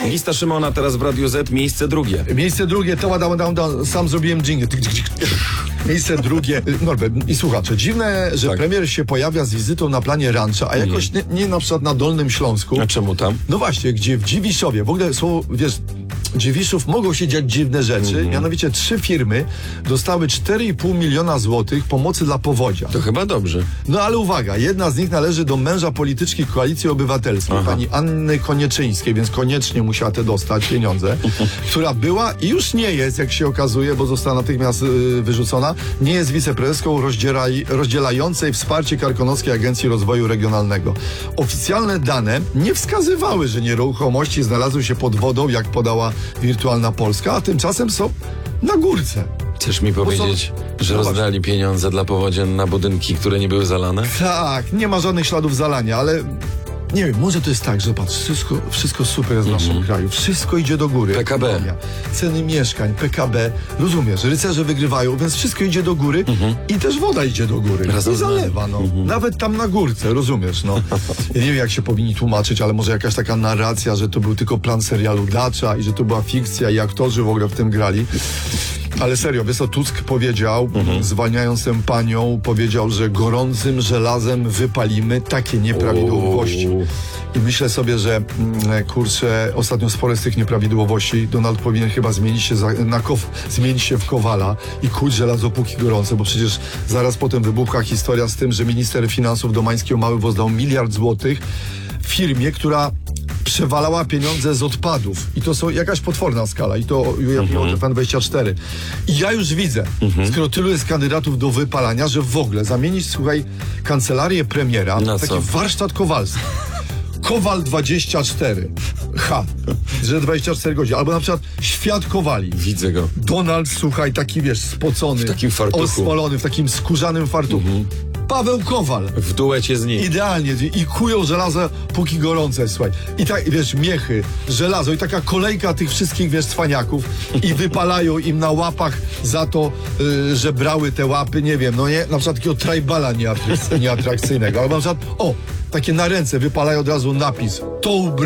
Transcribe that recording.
Lista Szymona teraz w Radiu Z, miejsce drugie. Miejsce drugie, sam zrobiłem dżingiel. Miejsce drugie. Norbert i słuchacze, dziwne, że Tak. premier się pojawia z wizytą na planie Rancza, a jakoś nie na przykład na Dolnym Śląsku. A czemu tam? No właśnie, gdzie w Dziwiszowie, w ogóle słowo, wiesz, Dziwiszów mogą się dziać dziwne rzeczy, mianowicie 3 firmy dostały 4,5 miliona złotych pomocy dla powodzia. To chyba dobrze. No ale uwaga, jedna z nich należy do męża polityczki Koalicji Obywatelskiej, pani Anny Konieczyńskiej, więc koniecznie musiała te dostać pieniądze, która była i już nie jest, jak się okazuje, bo została natychmiast wyrzucona, nie jest wiceprezeską rozdzielającej wsparcie Karkonoskiej Agencji Rozwoju Regionalnego. Oficjalne dane nie wskazywały, że nieruchomości znalazły się pod wodą, jak podała Wirtualna Polska, a tymczasem są na górce. Chcesz mi powiedzieć, że rozdali pieniądze dla powodzian na budynki, które nie były zalane? Tak, nie ma żadnych śladów zalania, ale nie wiem, może to jest tak, że patrz, wszystko super jest w naszym kraju, wszystko idzie do góry. PKB. Ekonomia, ceny mieszkań, PKB, rozumiesz, rycerze wygrywają, więc wszystko idzie do góry i też woda idzie do góry. Razem I z nami. zalewa, no. Nawet tam na górce, rozumiesz, no. Ja nie wiem, jak się powinni tłumaczyć, ale może jakaś taka narracja, że to był tylko plan serialu Dacza i że to była fikcja i aktorzy w ogóle w tym grali. Ale serio, wiesz co, Tusk powiedział, zwalniając tę panią, powiedział, że gorącym żelazem wypalimy takie nieprawidłowości. I myślę sobie, że kurczę, ostatnio spore z tych nieprawidłowości Donald powinien chyba zmienić się w Kowala i kuć żelazo póki gorące, bo przecież zaraz potem wybucha historia z tym, że minister finansów Domański o mały włos dał 1 miliard złotych firmie, która przewalała pieniądze z odpadów. I to są jakaś potworna skala. I to ujawniło TVN24. I ja już widzę, skoro tylu jest kandydatów do wypalania, że w ogóle zamienić, słuchaj, kancelarię premiera na taki co? warsztat kowalski. Kowal 24. Że 24 godziny. Albo na przykład Świat Kowali. Widzę go. Donald, słuchaj, taki wiesz, spocony. W takim fartuchu. Osmolony, w takim skórzanym fartuchu. Paweł Kowal. W duecie z nim. Idealnie. I kują żelazo póki gorące, słuchaj. I tak, wiesz, miechy, żelazo i taka kolejka tych wszystkich, wiesz, cwaniaków i wypalają im na łapach za to, że brały te łapy, nie wiem, no nie, na przykład takiego tribala nieatrakcyjnego. Albo na przykład, takie na ręce wypalają od razu napis. To